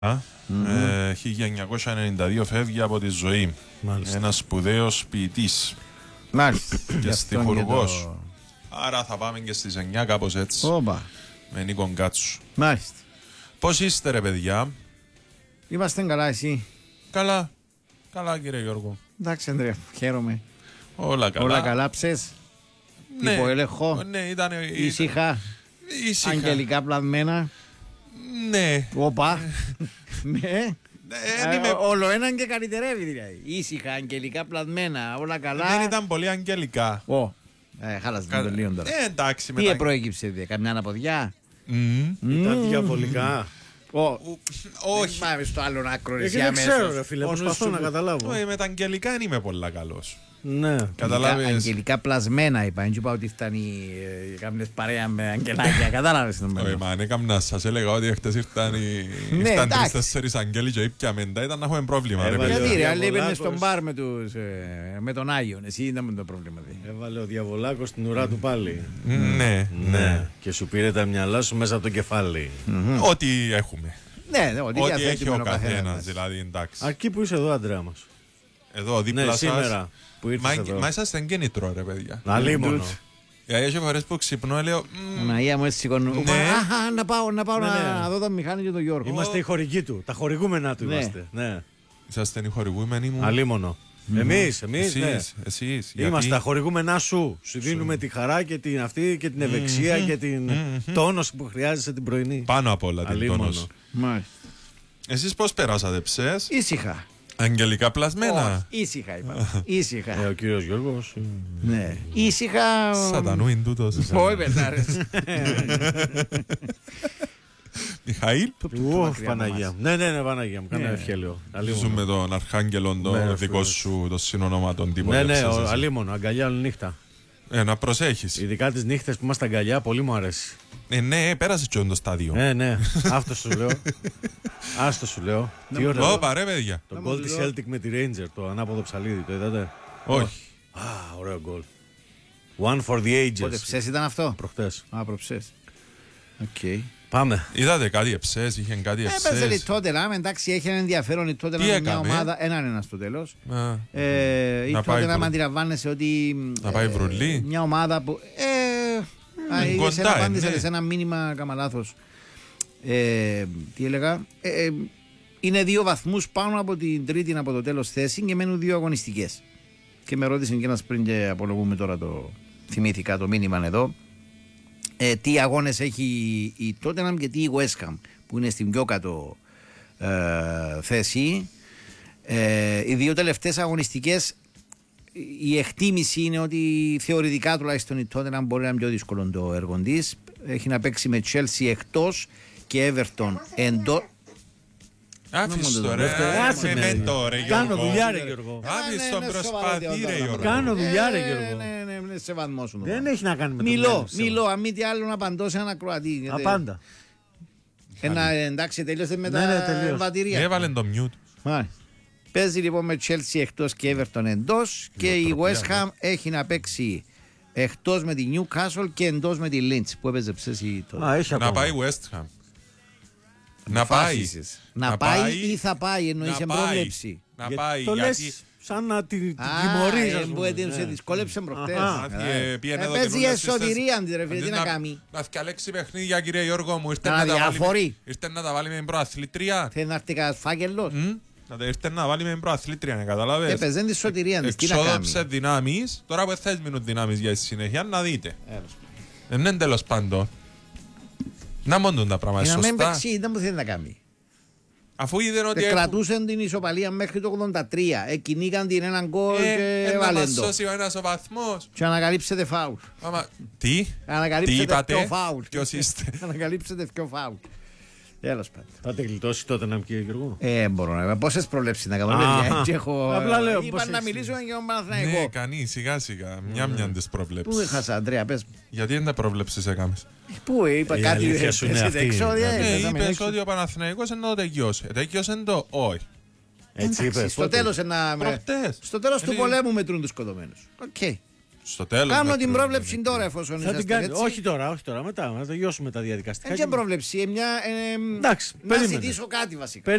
1992 φεύγει από τη ζωή. Ένας σπουδαίος ποιητής. Μάλιστα. Και στιχουργός. Άρα θα πάμε και στις 9 κάπως έτσι. Όπα. Με Νίκον Κάτσου. Μάλιστα. Πώς είστε ρε παιδιά? Είμαστε καλά, εσύ? Καλά. Καλά κύριε Γιώργο. Εντάξει Ανδρέα, χαίρομαι. Όλα καλά. Όλα καλά ψες? Ναι. Υποελεγχό? Ναι, ήταν ήσυχα? Αγγελικά πλανμένα? Ναι. Όπα. Ναι. Είμαι... Όλο έναν και καλυτερεύει δηλαδή. Ήσυχα, αγγελικά πλανμένα, όλα καλά. Δεν ήταν πολύ αγγελικά. Χάλασε το λίγο τώρα. Εντάξει. Τι προέκυψε, καμιά αναποδιά? Ήταν διαβολικά. Όχι. Πάμε στο άλλο άκρο. Δεν ξέρω ρε φίλε, προσπαθώ να καταλάβω. Με τα αγγελικά δεν είμαι πολλά καλός. Ναι. Αγγελικά πλασμένα είπα. Δεν είπα ότι φτάνει κάποιες παρέα με αγγελάκια. Κατάλαβες. Όχι μα αν έκαμνα σας έλεγα ότι χτες ήρθαν 3-4 αγγέλοι και ήπια μεντά ήταν να έχουμε πρόβλημα. Γιατί ρε, άλλοι έπαιρνε στον μπαρ με τον Άγιον. Εσύ ήταν το πρόβλημα. Έβαλε ο Διαβολάκος στην ουρά του πάλι. Ναι. Και σου πήρε τα μυαλά σου μέσα από το κεφάλι. Ό,τι έχουμε. Ναι, ό,τι έχει ο καθένας, δηλαδή εντάξει. Αρκεί που είσαι εδώ, Αντρέα μας. Εδώ δίπλα σας. Σήμερα που ήρθες εδώ. Μα είσαστε εγκίνητρο ρε παιδιά. Αλίμονο. Έχει φορές που ξυπνώ λέω Αναγία μου έτσι σηκώνω. Να πάω να δω τον Μιχάλη και τον Γιώργο. Είμαστε οι χορηγοί του, τα χορηγούμενα του είμαστε. Είσαστε οι χορηγούμενοι μου. Αλίμονο. Εμείς εσείς. Είμαστε τα χορηγούμενά σου. Σου δίνουμε τη χαρά και την αυτή και την ευεξία και την τόνωση που χρειάζεσαι την πρωινή. Πάνω απ' όλα την τόνωση. Εσείς πώς περάσατε ψες? Ήσυχα. Αγγελικά πλασμένα. Ήσυχα είπα. Ήσυχα. Ο κύριος Γιώργος. Ναι. Ήσυχα. Σατανού είναι τούτος. Όχι πετάρες. Μιχαήλ. Παναγία. Ναι, Παναγία μου. Κάνε ευχέλιο. Ζούμε τον Αρχάγγελο, το δικό σου, το συνόνομα των τύπων. Ναι, αλίμονο. Αγκαλιά όλη νύχτα. Να προσέχεις. Ειδικά τις νύχτες που είμαστε αγκαλιά, πολύ μου αρέσει. Ναι, πέρασε και το στάδιο. Ναι, αυτό σου λέω. Άστο σου λέω. Τι ωραίο. Ρε παιδιά. Το γκολ της Celtic με τη Ranger, το ανάποδο ψαλίδι, το είδατε? Όχι. Ωραίο γκολ. One for the ages. Πότε ψες ήταν αυτό? Προχτές. Προψές. Οκ. Πάμε. Είδατε κάτι εψές, είχαν κάτι εψές. Έπαιζε η Τότεναμ, εντάξει, έχει ένα ενδιαφέρον η Τότεναμ, μια ομάδα, ένα στο τέλος. Η Τότεναμ αντιλαμβάνεσαι ότι να πάει βρουλή. Μια ομάδα που απάντησε σε ένα μήνυμα, κάμα λάθος. Τι έλεγα, είναι 2 βαθμούς πάνω από την τρίτη από το τέλος θέση και μένουν 2 αγωνιστικές. Και με ρώτησε και ένας πριν και απολογούμε τώρα θυμήθηκα το μήνυμα εδώ. Τι αγώνες έχει η Tottenham και τι η West Ham που είναι στην πιο κάτω θέση. Οι 2 τελευταίες αγωνιστικές, η εκτίμηση είναι ότι θεωρητικά τουλάχιστον η Tottenham μπορεί να είναι πιο δύσκολο το έργο της. Έχει να παίξει με Chelsea εκτός και Everton εντός. Άφησε το ρε, κάνω δουλειά ρε Γιώργο. Άφησε τον προσπαθεί ρε Γιώργο. Κάνω δουλειά ρε Γιώργο. Ναι, σε βαθμό σου. Δεν έχει να κάνει με το Μιλώ, αν μη τι άλλο να απαντώ σε ένα Κροατή. Απάντα. Εντάξει, τελείωσε με τα βατηρία. Έβαλε το mute. Παίζει λοιπόν με Chelsea εκτός και Everton εντός και η West Ham έχει να παίξει εκτός με τη Newcastle και εντός με τη Lynch που έπαιζε ψέση τώρα. Να πάει West Ham. Να πάει ή θα πάει, εννοείς πρόβλεψη. Να πάει. Το λες σαν να την τιμωρείς. Που σε δυσκόλεψε προχτές. Παίζει εσωτερία αντί ρε φίλε, τι να κάνει. Να φτιαλέξει παιχνίδια κύριε Γιώργο μου. Ήρθε να τα βάλει με την προαθλήτρια. Θέλει να έρθει κανένας φάκελος. Ήρθε να βάλει με την προαθλήτρια, να καταλάβες. Έπαιζε τη σωτηρία της, τι να κάνει. Εξόδοψε δυνάμεις, τώρα που θες μείνουν δυνάμεις για τη συνέχεια, να δείτε. Δεν είναι τέλος πάντων. Να μόντουν τα πράγματα σωστά. Να μην παίξει, ήταν που θέλει να κάνει. Αφού είδαν ότι κρατούσαν την ισοπαλία μέχρι το 83. Κυνήγαν την έναν γκολ και έβαλαν το. Να μας σώσει ο ένας ο βαθμός. Και ανακαλύψετε φάουλ. Τι είπατε, ποιος είστε? Ανακαλύψετε πιο φάουλ. Τέλος πάντων. Θα την γλιτώσει τότε να κύριε Γιώργο. Μπορώ να. Πόσες προβλέψεις να κάνω. Απλά λέω. Είπαν να μιλήσουμε για τον Παναθηναϊκό. Ναι, κανεί, σιγά σιγά. Μια τις προβλέψεις. Πού έχασα, Αντρέα, πες. Γιατί δεν τα προβλέψεις έκαμες? Πού είπα κάτι είπες ότι ο Παναθηναϊκός είναι το τελειώσει. Τελειώσει το όχι. Έτσι είπες. Στο τέλος του πολέμου μετρούν τους σκοτωμένους. Οκ. Στο τέλος. Κάνω την πρόβλεψη τώρα, εφόσον Θα είσαστε την κάνει. έτσι. Όχι τώρα, μετά. Να τελειώσουμε τα διαδικαστικά. Δεν είναι πρόβλεψη, μια. Εντάξει, Να περίμενε. ζητήσω κάτι βασικά.